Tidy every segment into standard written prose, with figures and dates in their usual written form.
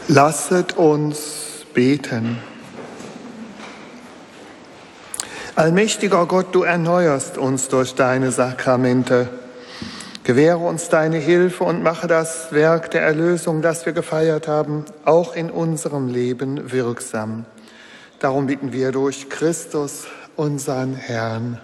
Lasset uns beten. Allmächtiger Gott, du erneuerst uns durch deine Sakramente. Gewähre uns deine Hilfe und mache das Werk der Erlösung, das wir gefeiert haben, auch in unserem Leben wirksam. Darum bitten wir durch Christus, unseren Herrn.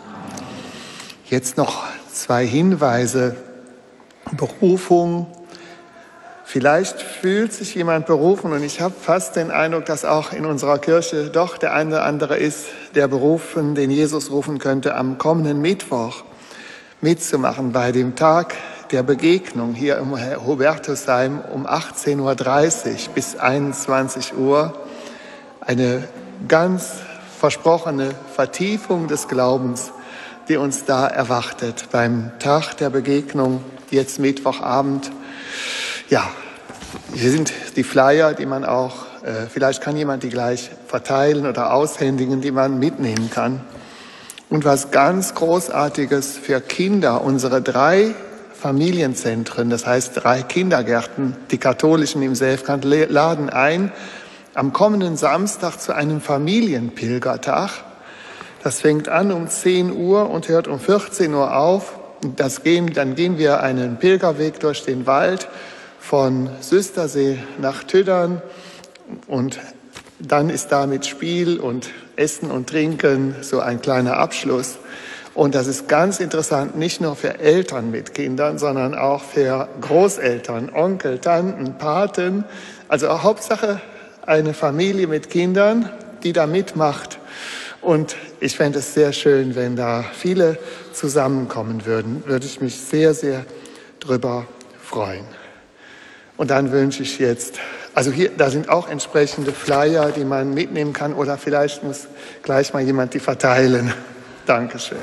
Jetzt noch 2 Hinweise. Berufung. Vielleicht fühlt sich jemand berufen und ich habe fast den Eindruck, dass auch in unserer Kirche doch der eine oder andere ist, der berufen, den Jesus rufen könnte, am kommenden Mittwoch mitzumachen bei dem Tag der Begegnung hier im Hubertusheim um 18.30 Uhr bis 21 Uhr. Eine ganz versprochene Vertiefung des Glaubens, die uns da erwartet beim Tag der Begegnung, jetzt Mittwochabend. Ja, hier sind die Flyer, die man auch, vielleicht kann jemand die gleich verteilen oder aushändigen, die man mitnehmen kann. Und was ganz Großartiges für Kinder, unsere 3 Familienzentren, das heißt 3 Kindergärten, die katholischen im Selfkant, laden ein am kommenden Samstag zu einem Familienpilgertag. Das fängt an um 10 Uhr und hört um 14 Uhr auf. Dann gehen wir einen Pilgerweg durch den Wald von Süstersee nach Tüddern und dann ist da mit Spiel und Essen und Trinken so ein kleiner Abschluss. Und das ist ganz interessant, nicht nur für Eltern mit Kindern, sondern auch für Großeltern, Onkel, Tanten, Paten. Also Hauptsache eine Familie mit Kindern, die da mitmacht. Und ich fände es sehr schön, wenn da viele zusammenkommen würden. Würde ich mich sehr, sehr drüber freuen. Und dann wünsche ich jetzt, also da sind auch entsprechende Flyer, die man mitnehmen kann, oder vielleicht muss gleich mal jemand die verteilen. Dankeschön.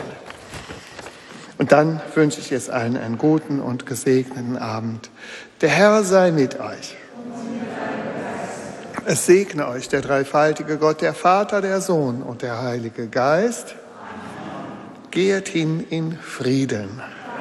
Und dann wünsche ich jetzt allen einen guten und gesegneten Abend. Der Herr sei mit euch. Es segne euch der dreifaltige Gott, der Vater, der Sohn und der Heilige Geist. Geht hin in Frieden.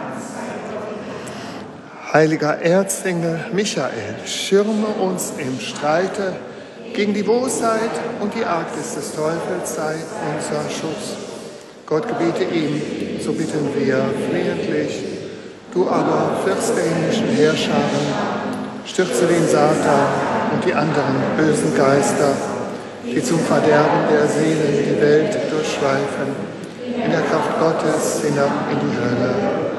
Heiliger Erzengel Michael, schirme uns im Streite gegen die Bosheit und die Arktis des Teufels, sei unser Schutz. Gott gebiete ihm, so bitten wir flehentlich. Du aber, Fürst der himmlischen Heerscharen, stürze den Satan und die anderen bösen Geister, die zum Verderben der Seelen die Welt durchschweifen, in der Kraft Gottes hinab in die Hölle.